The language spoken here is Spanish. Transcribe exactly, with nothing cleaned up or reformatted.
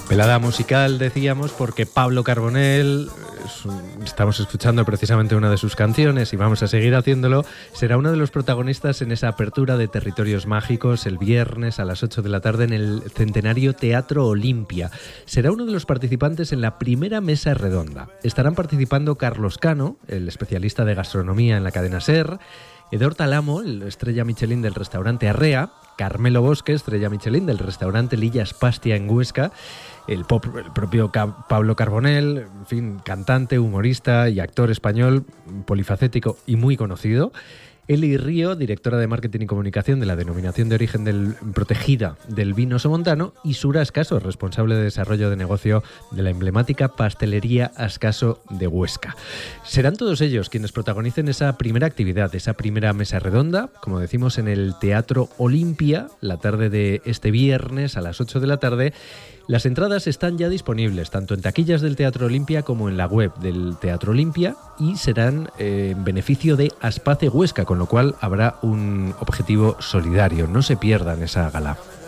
Velada musical, decíamos, porque Pablo Carbonell, es un, estamos escuchando precisamente una de sus canciones y vamos a seguir haciéndolo, será uno de los protagonistas en esa apertura de Territorios Mágicos el viernes a las ocho de la tarde en el Centenario Teatro Olimpia. Será uno de los participantes en la primera mesa redonda. Estarán participando Carlos Cano, el especialista de gastronomía en la cadena SER, Edor Talamo, el estrella Michelin del restaurante Arrea, Carmelo Bosque, estrella Michelin del restaurante Lillas Pastia en Huesca, el, pop, el propio Ca- Pablo Carbonell, en fin, cantante, humorista y actor español, polifacético y muy conocido. Eli Río, directora de Marketing y Comunicación de la Denominación de Origen del, Protegida del Vino Somontano, y Sura Ascaso, responsable de desarrollo de negocio de la emblemática pastelería Ascaso de Huesca. Serán todos ellos quienes protagonicen esa primera actividad, esa primera mesa redonda, como decimos, en el Teatro Olimpia, la tarde de este viernes a las ocho de la tarde. Las entradas están ya disponibles, tanto en taquillas del Teatro Olimpia como en la web del Teatro Olimpia, y serán eh, en beneficio de Aspace Huesca, con lo cual habrá un objetivo solidario. No se pierdan esa gala.